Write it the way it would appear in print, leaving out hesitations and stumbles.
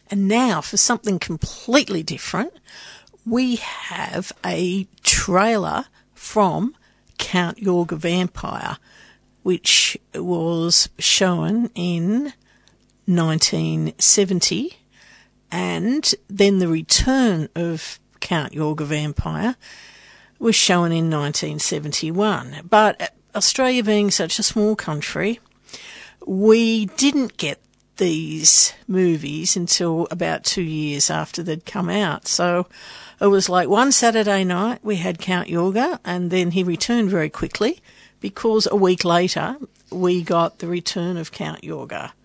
And now for something completely different, we have a trailer from Count Yorga Vampire, which was shown in 1970, and then the return of Count Yorga Vampire was shown in 1971. But Australia being such a small country, we didn't get these movies until about 2 years after they'd come out. So it was like one Saturday night we had Count Yorga, and then he returned very quickly because a week later we got the return of Count Yorga.